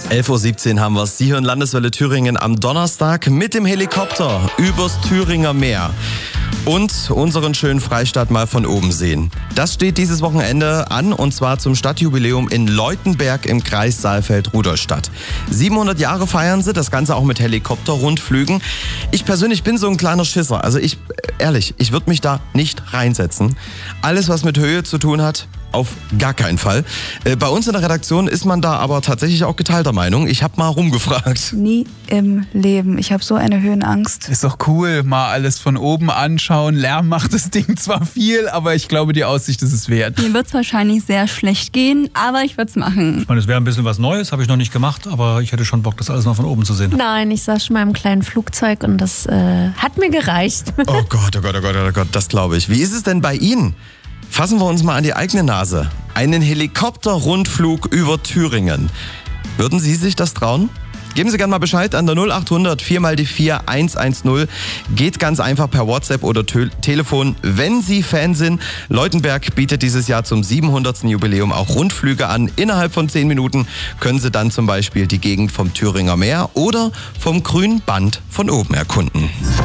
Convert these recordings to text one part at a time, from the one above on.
11.17 Uhr haben wir es. Sie hören Landeswelle Thüringen am Donnerstag mit dem Helikopter übers Thüringer Meer und unseren schönen Freistaat mal von oben sehen. Das steht dieses Wochenende an, und zwar zum Stadtjubiläum in Leutenberg im Kreis Saalfeld-Rudolstadt. 700 Jahre feiern sie, das Ganze auch mit Helikopterrundflügen. Ich persönlich bin so ein kleiner Schisser. Also ich würde mich da nicht reinsetzen. Alles, was mit Höhe zu tun hat, auf gar keinen Fall. Bei uns in der Redaktion ist man da aber tatsächlich auch geteilter Meinung. Ich habe mal rumgefragt. Nie im Leben. Ich habe so eine Höhenangst. Ist doch cool, mal alles von oben anschauen. Lärm macht das Ding zwar viel, aber ich glaube, die Aussicht ist es wert. Mir wird es wahrscheinlich sehr schlecht gehen, aber ich würde es machen. Ich meine, es wäre ein bisschen was Neues, habe ich noch nicht gemacht, aber ich hätte schon Bock, das alles mal von oben zu sehen. Nein, ich saß schon mal im kleinen Flugzeug und das hat mir gereicht. Oh Gott, oh Gott, oh Gott, oh Gott, das glaube ich. Wie ist es denn bei Ihnen? Fassen wir uns mal an die eigene Nase. Einen Helikopterrundflug über Thüringen. Würden Sie sich das trauen? Geben Sie gerne mal Bescheid an der 0800 4x4 110. Geht ganz einfach per WhatsApp oder Telefon, wenn Sie Fan sind. Leutenberg bietet dieses Jahr zum 700. Jubiläum auch Rundflüge an. Innerhalb von 10 Minuten können Sie dann zum Beispiel die Gegend vom Thüringer Meer oder vom Grünen Band von oben erkunden.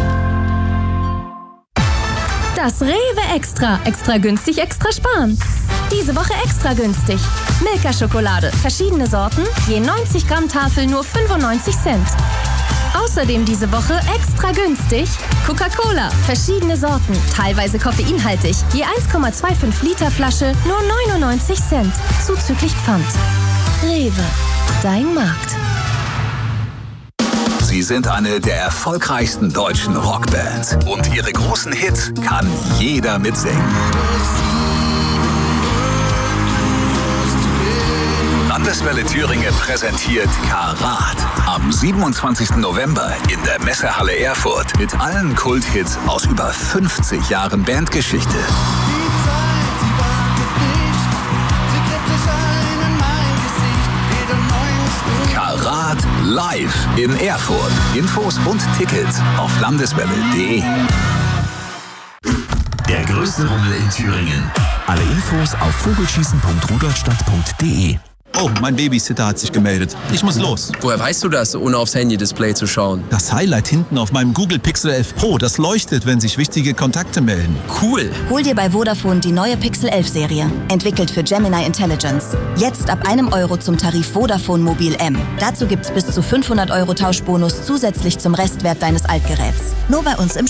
Das Rewe Extra. Extra günstig, extra sparen. Diese Woche extra günstig. Milka-Schokolade. Verschiedene Sorten. Je 90 Gramm Tafel nur 95 Cent. Außerdem diese Woche extra günstig. Coca-Cola. Verschiedene Sorten. Teilweise koffeinhaltig. Je 1,25 Liter Flasche nur 99 Cent. Zuzüglich Pfand. Rewe. Dein Markt. Sie sind eine der erfolgreichsten deutschen Rockbands. Und ihre großen Hits kann jeder mitsingen. Landeswelle Thüringen präsentiert Karat am 27. November in der Messehalle Erfurt mit allen Kulthits aus über 50 Jahren Bandgeschichte. Karat live in Erfurt. Infos und Tickets auf landeswelle.de. Der größte Rummel in Thüringen. Alle Infos auf vogelschießen.rudolstadt.de. Oh, mein Babysitter hat sich gemeldet. Ich muss los. Woher weißt du das, ohne aufs Handy-Display zu schauen? Das Highlight hinten auf meinem Google Pixel 11 Pro, das leuchtet, wenn sich wichtige Kontakte melden. Cool. Hol dir bei Vodafone die neue Pixel 11 Serie. Entwickelt für Gemini Intelligence. Jetzt ab €1 zum Tarif Vodafone Mobil M. Dazu gibt's bis zu 500 € Tauschbonus zusätzlich zum Restwert deines Altgeräts. Nur bei uns im